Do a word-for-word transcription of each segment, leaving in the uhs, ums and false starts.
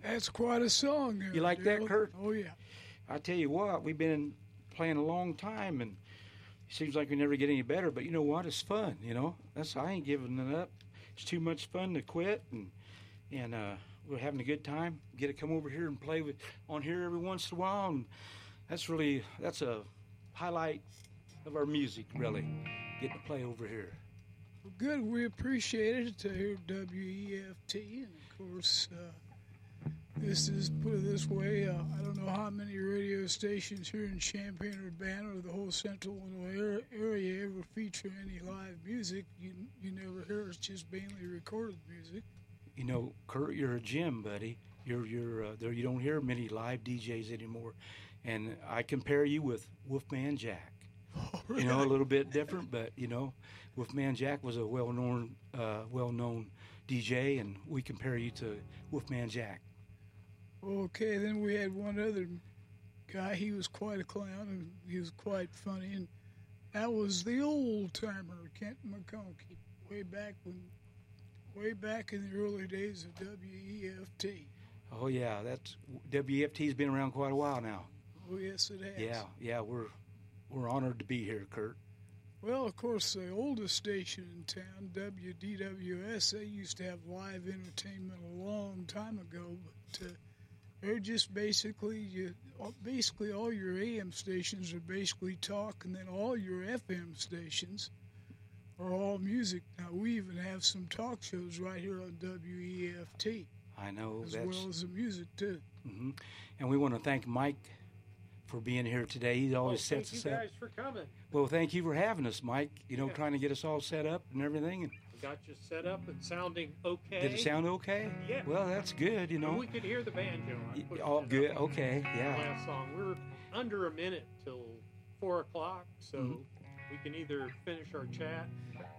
That's quite a song. There, You like Dale. that, Kurt? Oh, yeah. I tell you what, we've been playing a long time, and it seems like we never get any better. But you know what? It's fun. You know, that's I ain't giving it up. It's too much fun to quit, and and uh, we're having a good time. Get to come over here and play with on here every once in a while, and that's really that's a highlight of our music. Really, getting to play over here. Well, good. We appreciate it to hear W E F T, and of course, uh, this is, put it this way, uh, I don't know how many radio stations here in Champaign-Urbana or the whole central Illinois area ever feature any live music. You you never hear it's just mainly recorded music. You know, Kurt, you're a gem, buddy. You're you're uh, there. You don't hear many live D Js anymore, and I compare you with Wolfman Jack. Oh, really? You know, a little bit different, but you know, Wolfman Jack was a well-known, uh, well-known D J, and we compare you to Wolfman Jack. Okay, then we had one other guy. He was quite a clown, and he was quite funny, and that was the old timer, Kent McConkey, way back when, way back in the early days of W E F T. Oh yeah, that's W E F T's been around quite a while now. Oh yes, it has. Yeah, yeah, we're we're honored to be here, Kurt. Well, of course, the oldest station in town, W D W S, they used to have live entertainment a long time ago, but uh, they're just basically, you, basically all your A M stations are basically talk, and then all your F M stations are all music. Now, we even have some talk shows right here on W E F T. I know. As that's, well as the music, too. Mm-hmm. And we want to thank Mike for being here today. He always well, sets us up. Thank you guys for coming. Well, thank you for having us, Mike. You know, yeah. trying to get us all set up and everything. And we got you set up and sounding okay. Did it sound okay? Yeah. Well, that's good, you know. And we could hear the banjo. All good. Okay, yeah. Last song. We're under a minute till four o'clock, so mm-hmm. we can either finish our chat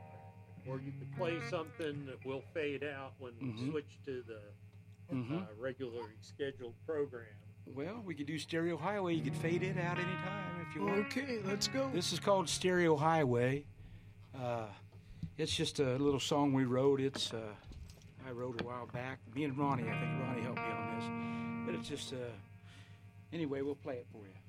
or you could play something that will fade out when mm-hmm. we switch to the mm-hmm. uh, regularly scheduled program. Well, we could do Stereo Highway. You could fade it out anytime if you want. Okay, let's go. This is called Stereo Highway. Uh, it's just a little song we wrote. It's uh, I wrote a while back. Me and Ronnie, I think Ronnie helped me on this. But it's just, uh, anyway, we'll play it for you.